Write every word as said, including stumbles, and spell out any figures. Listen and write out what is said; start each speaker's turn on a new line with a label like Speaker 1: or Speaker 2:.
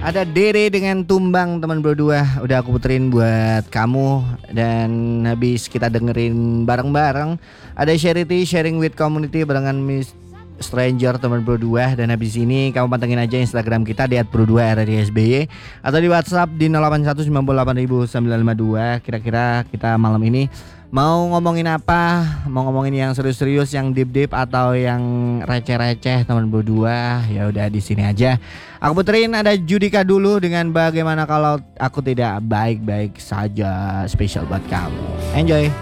Speaker 1: Ada Dere dengan Tumbang teman berdua. Udah aku puterin buat kamu. Dan habis kita dengerin bareng-bareng ada Charity Sharing with Community barengan Miss Stranger teman berdua. Dan habis ini kamu pantengin aja Instagram kita di at berdua r d s b y atau di WhatsApp di nol delapan satu sembilan delapan sembilan lima dua. Kira-kira kita malam ini mau ngomongin apa? Mau ngomongin yang serius-serius, yang deep-deep atau yang receh-receh teman berdua? Ya udah di sini aja. Aku puterin ada Judika dulu dengan Bagaimana Kalau Aku Tidak Baik-Baik Saja, spesial buat kamu. Enjoy.